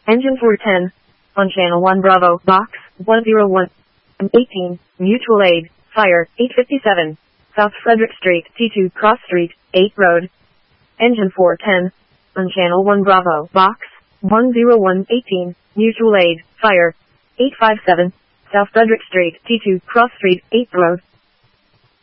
Engine 410. On Channel 1 Bravo, Box 101. 18. Mutual aid. Fire 857. South Frederick Street, T2 Cross Street, 8 Road. Engine 410. On Channel 1 Bravo, Box 101. 18. Mutual aid. Fire 857. South Frederick Street, T2 Cross Street, 8th Road.